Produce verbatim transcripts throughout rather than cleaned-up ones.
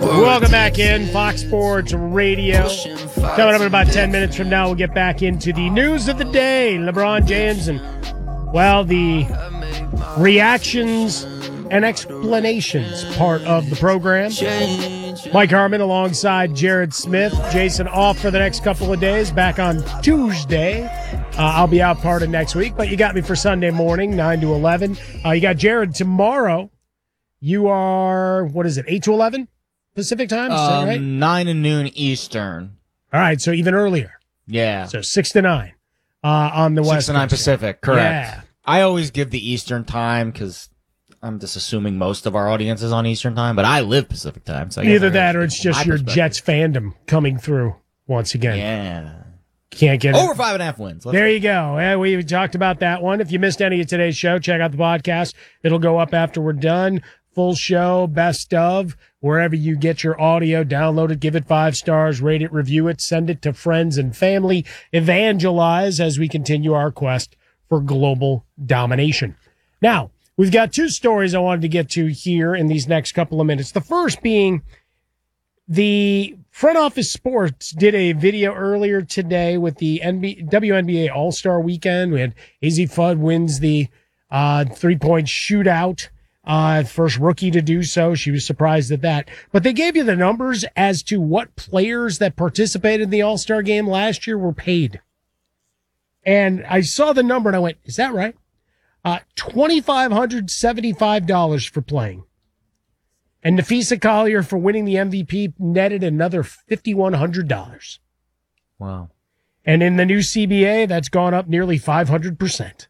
Welcome back in Fox Sports Radio. Coming up in about ten minutes from now, we'll get back into the news of the day. LeBron James and, well, the reactions and explanations part of the program. Mike Harmon alongside Jared Smith. Jason off for the next couple of days. Back on Tuesday. Uh, I'll be out part of next week, but you got me for Sunday morning, nine to eleven. Uh, you got Jared tomorrow. You are, what is it, eight to eleven Pacific time? Is um, that right? nine to noon Eastern. All right, so even earlier. Yeah. So six to nine uh, on the six West to nine Coast. Pacific, correct. Yeah. I always give the Eastern time because I'm just assuming most of our audience is on Eastern time, but I live Pacific time. So I Either that or it's just your Jets fandom coming through once again. Yeah. Can't get Over it. five and a half wins. Let's there go. you go. Yeah, we talked about that one. If you missed any of today's show, check out the podcast. It'll go up after we're done. Full show, best of, wherever you get your audio. Download it, give it five stars, rate it, review it, send it to friends and family. Evangelize as we continue our quest for global domination. Now, we've got two stories I wanted to get to here in these next couple of minutes. The first being the Front Office Sports did a video earlier today with the N B A, W N B A All-Star Weekend. We had Izzy Fudd wins the uh, three-point shootout. Uh, first rookie to do so. She was surprised at that. But they gave you the numbers as to what players that participated in the All-Star game last year were paid. And I saw the number and I went, is that right? Uh, two thousand five hundred seventy-five dollars for playing. And Nafisa Collier for winning the M V P netted another five thousand one hundred dollars. Wow. And in the new C B A, that's gone up nearly five hundred percent.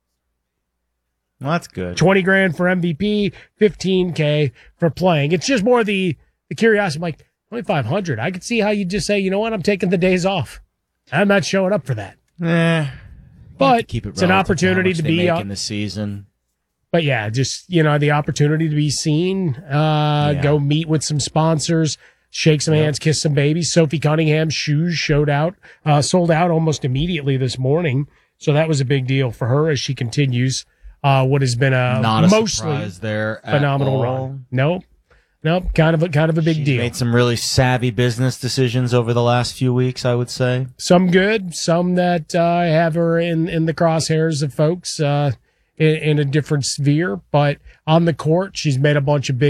Well, that's good. twenty grand for M V P, fifteen K for playing. It's just more the, the curiosity. I'm like, twenty-five hundred. I could see how you just say, you know what? I'm taking the days off. I'm not showing up for that. Eh. But keep it it's an opportunity to, to be uh, in the season. But yeah, just, you know, the opportunity to be seen, uh, Yeah. go meet with some sponsors, shake some Yep. hands, kiss some babies. Sophie Cunningham's shoes showed out, uh, sold out almost immediately this morning. So that was a big deal for her as she continues, uh, what has been a Not a mostly surprise there at phenomenal all. run. Nope. Nope. Kind of a, kind of a big She's deal. made some really savvy business decisions over the last few weeks, I would say. Some good, some that, uh, have her in, in the crosshairs of folks, uh, in, in a different sphere, but on the court, she's made a bunch of big